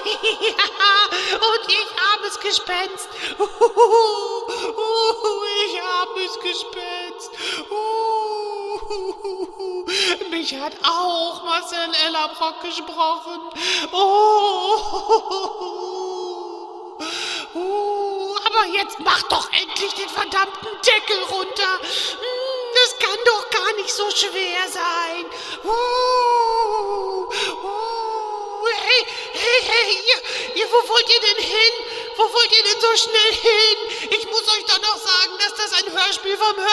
Ja, und ich armes Gespenst. Ich armes Gespenst. Mich hat auch Marcel Ellerbrock gesprochen. Aber jetzt mach doch endlich den verdammten Deckel runter. Das kann doch gar nicht so schwer sein. Hey, ihr, wo wollt ihr denn hin? Wo wollt ihr denn so schnell hin? Ich muss euch doch noch sagen, dass das ein Hörspiel vom